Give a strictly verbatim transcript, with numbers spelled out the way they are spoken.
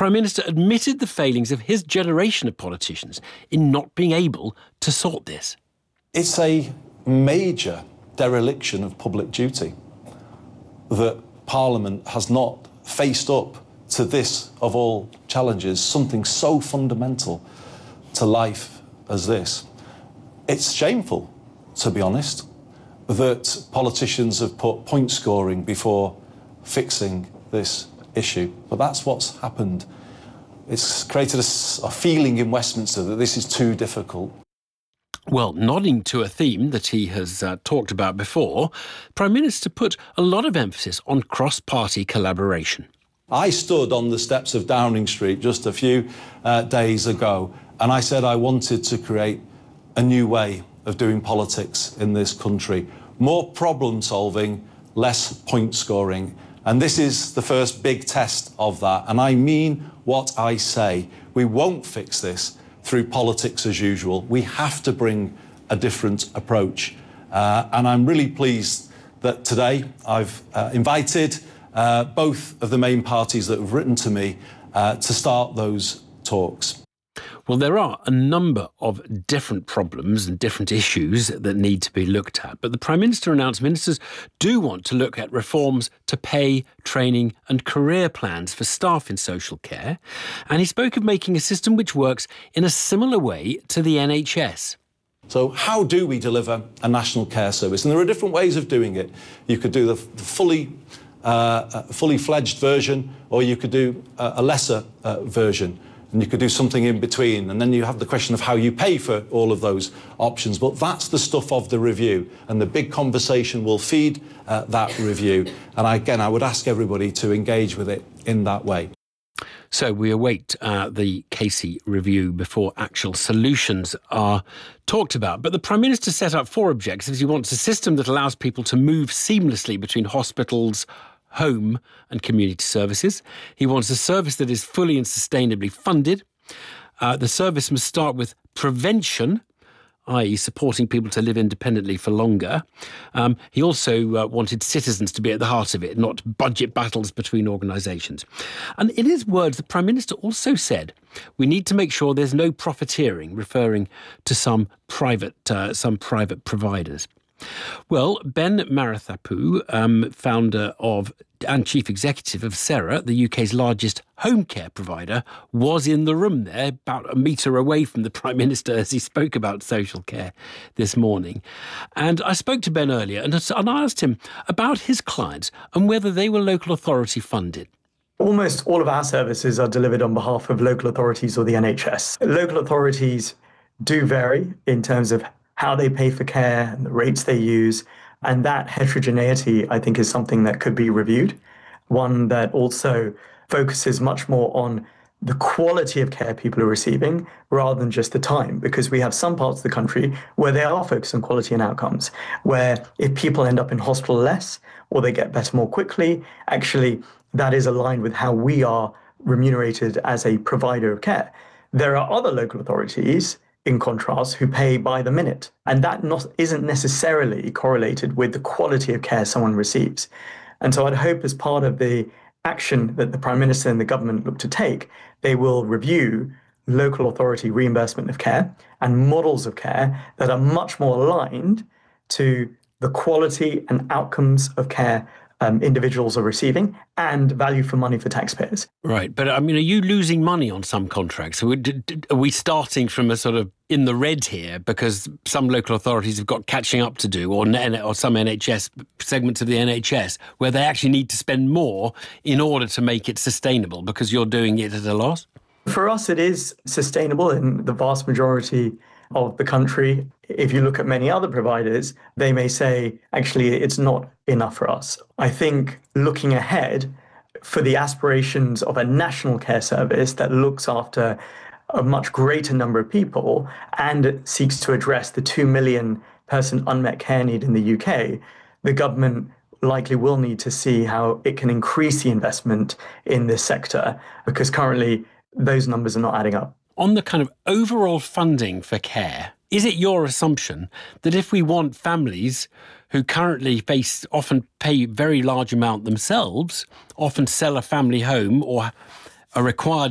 Prime Minister admitted the failings of his generation of politicians in not being able to sort this. It's a major dereliction of public duty that Parliament has not faced up to this, of all challenges, something so fundamental to life as this. It's shameful, to be honest, that politicians have put point scoring before fixing this issue. But that's what's happened. It's created a, a feeling in Westminster that this is too difficult. Well, nodding to a theme that he has uh, talked about before, Prime Minister put a lot of emphasis on cross-party collaboration. I stood on the steps of Downing Street just a few uh, days ago, and I said I wanted to create a new way of doing politics in this country. More problem solving, less point scoring. And this is the first big test of that. And I mean what I say. We won't fix this through politics as usual. We have to bring a different approach. Uh, and I'm really pleased that today I've uh, invited uh, both of the main parties that have written to me uh, to start those talks. Well, there are a number of different problems and different issues that need to be looked at. But the Prime Minister announced ministers do want to look at reforms to pay, training and career plans for staff in social care. And he spoke of making a system which works in a similar way to the N H S. So how do we deliver a national care service? And there are different ways of doing it. You could do the fully, uh, fully fledged version, or you could do a lesser uh, version. And you could do something in between. And then you have the question of how you pay for all of those options. But that's the stuff of the review. And the big conversation will feed uh, that review. And I, again, I would ask everybody to engage with it in that way. So we await uh, the Casey review before actual solutions are talked about. But the Prime Minister set up four objectives. He wants a system that allows people to move seamlessly between hospitals, home and community services. He wants a service that is fully and sustainably funded. Uh, the service must start with prevention, that is supporting people to live independently for longer. Um, he also uh, wanted citizens to be at the heart of it, not budget battles between organisations. And in his words, the Prime Minister also said, we need to make sure there's no profiteering, referring to some private, uh, some private providers. Well, Ben Marathapu, um, founder of and chief executive of Sera, the U K's largest home care provider, was in the room there, about a metre away from the Prime Minister as he spoke about social care this morning. And I spoke to Ben earlier and I asked him about his clients and whether they were local authority funded. Almost all of our services are delivered on behalf of local authorities or the N H S. Local authorities do vary in terms of how they pay for care and the rates they use. And that heterogeneity, I think, is something that could be reviewed. One that also focuses much more on the quality of care people are receiving rather than just the time, because we have some parts of the country where they are focused on quality and outcomes, where if people end up in hospital less or they get better more quickly, actually that is aligned with how we are remunerated as a provider of care. There are other local authorities, in contrast, who pay by the minute. And that not, isn't necessarily correlated with the quality of care someone receives. And so I'd hope as part of the action that the Prime Minister and the government look to take, they will review local authority reimbursement of care and models of care that are much more aligned to the quality and outcomes of care Um, individuals are receiving and value for money for taxpayers. Right. But I mean, are you losing money on some contracts? Are we starting from a sort of in the red here because some local authorities have got catching up to do, or, or some N H S segments of the N H S where they actually need to spend more in order to make it sustainable because you're doing it at a loss? For us, it is sustainable in the vast majority of the country. If you look at many other providers, they may say, actually, it's not enough for us. I think looking ahead for the aspirations of a national care service that looks after a much greater number of people and seeks to address the two million person unmet care need in the U K, the government likely will need to see how it can increase the investment in this sector, because currently those numbers are not adding up. On the kind of overall funding for care, is it your assumption that if we want families who currently face, often pay very large amount themselves, often sell a family home or are required